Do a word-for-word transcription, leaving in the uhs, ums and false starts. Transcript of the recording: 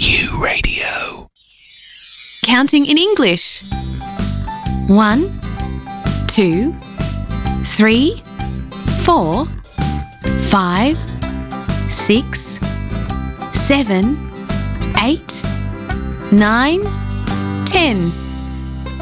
Q Radio. Counting in English. One, two, three, four, five, six, seven, eight, nine, ten.